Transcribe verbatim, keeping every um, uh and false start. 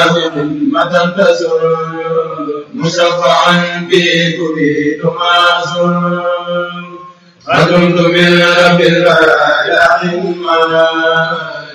متى تسر مشفعا به تريد معذور خدمت من رب البرايا حكما